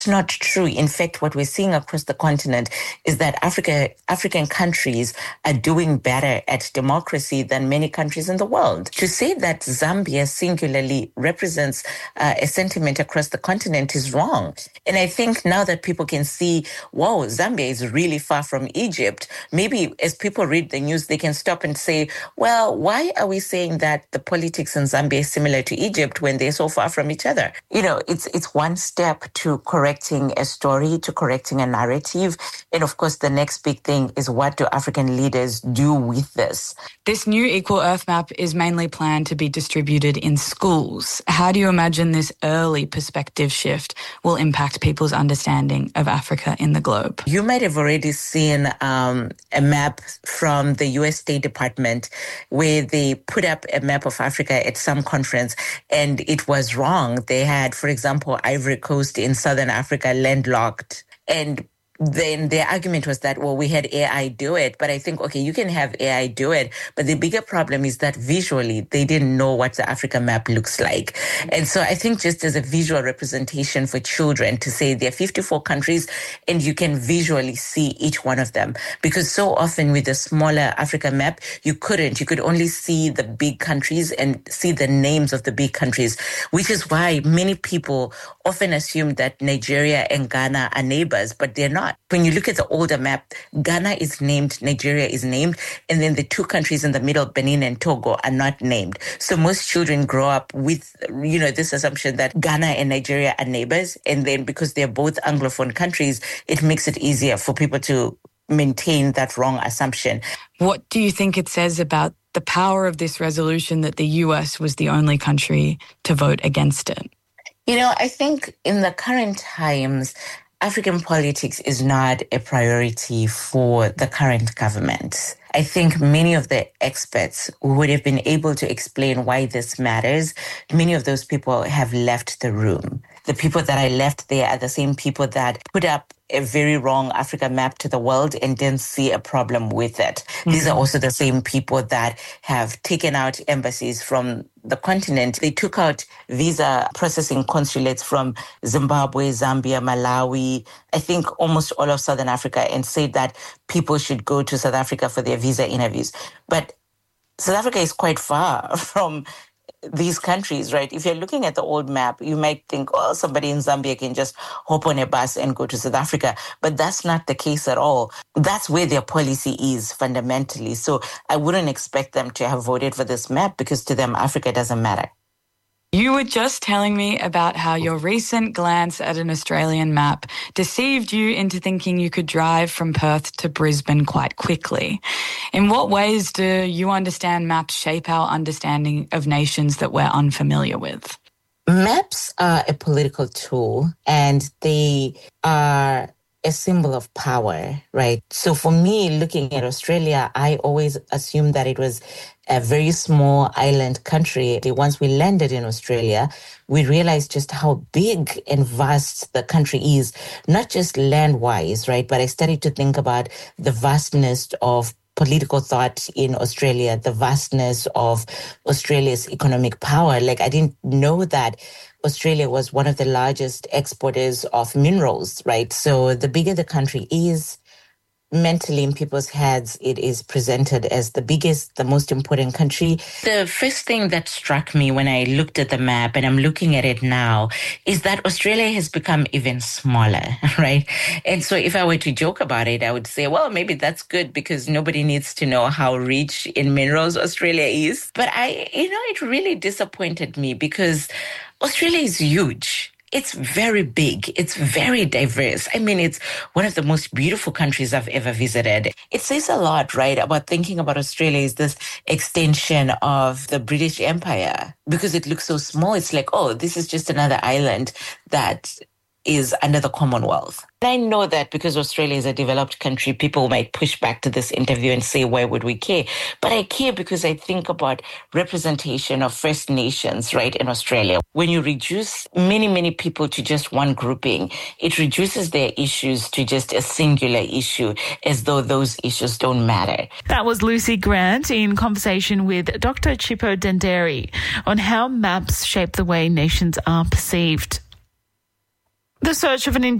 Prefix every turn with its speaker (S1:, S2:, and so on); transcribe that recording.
S1: It's not true. In fact, what we're seeing across the continent is that African countries are doing better at democracy than many countries in the world. To say that Zambia singularly represents a sentiment across the continent is wrong. And I think now that people can see, wow, Zambia is really far from Egypt, maybe as people read the news, they can stop and say, well, why are we saying that the politics in Zambia is similar to Egypt when they're so far from each other? It's one step to correcting a story, to correcting a narrative. And of course, the next big thing is, what do African leaders do with this?
S2: This new Equal Earth map is mainly planned to be distributed in schools. How do you imagine this early perspective shift will impact people's understanding of Africa in the globe?
S1: You might have already seen a map from the US State Department where they put up a map of Africa at some conference, and it was wrong. They had, for example, Ivory Coast in Southern Africa landlocked, and then their argument was that, well, we had AI do it. But I think, okay, you can have AI do it. But the bigger problem is that visually, they didn't know what the Africa map looks like. And so I think just as a visual representation for children to say there are 54 countries and you can visually see each one of them. Because so often with the smaller Africa map, you couldn't. You could only see the big countries and see the names of the big countries, which is why many people often assume that Nigeria and Ghana are neighbors, but they're not. When you look at the older map, Ghana is named, Nigeria is named, and then the two countries in the middle, Benin and Togo, are not named. So most children grow up with, this assumption that Ghana and Nigeria are neighbors, and then because they're both Anglophone countries, it makes it easier for people to maintain that wrong assumption.
S2: What do you think it says about the power of this resolution that the US was the only country to vote against it?
S1: I think in the current times, African politics is not a priority for the current government. I think many of the experts who would have been able to explain why this matters, many of those people have left the room. The people that are left there are the same people that put up a very wrong Africa map to the world and didn't see a problem with it. Mm-hmm. These are also the same people that have taken out embassies from the continent. They took out visa processing consulates from Zimbabwe, Zambia, Malawi, I think almost all of Southern Africa, and said that people should go to South Africa for their visa interviews. But South Africa is quite far from these countries, right? If you're looking at the old map, you might think, oh, somebody in Zambia can just hop on a bus and go to South Africa. But that's not the case at all. That's where their policy is fundamentally. So I wouldn't expect them to have voted for this map because to them, Africa doesn't matter.
S2: You were just telling me about how your recent glance at an Australian map deceived you into thinking you could drive from Perth to Brisbane quite quickly. In what ways do you understand maps shape our understanding of nations that we're unfamiliar with?
S1: Maps are a political tool, and they are a symbol of power, right? So for me, looking at Australia, I always assumed that it was a very small island country. Once we landed in Australia, we realized just how big and vast the country is, not just land-wise, right? But I started to think about the vastness of political thought in Australia, the vastness of Australia's economic power. I didn't know that Australia was one of the largest exporters of minerals, right? So the bigger the country is, mentally in people's heads, it is presented as the biggest, the most important country. The first thing that struck me when I looked at the map, and I'm looking at it now, is that Australia has become even smaller, right? And so if I were to joke about it, I would say, well, maybe that's good because nobody needs to know how rich in minerals Australia is. But it really disappointed me because Australia is huge. It's very big. It's very diverse. I mean, it's one of the most beautiful countries I've ever visited. It says a lot, right, about thinking about Australia as this extension of the British Empire because it looks so small. It's like, oh, this is just another island that is under the Commonwealth. And I know that because Australia is a developed country, people might push back to this interview and say, why would we care? But I care because I think about representation of First Nations, right, in Australia. When you reduce many, many people to just one grouping, it reduces their issues to just a singular issue, as though those issues don't matter.
S3: That was Lucy Grant in conversation with Dr. Chippo Denderi on how maps shape the way nations are perceived. The search of an